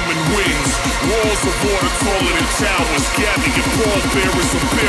overwhelming winds. Walls of water taller than towers. Gather your pallbearers and bear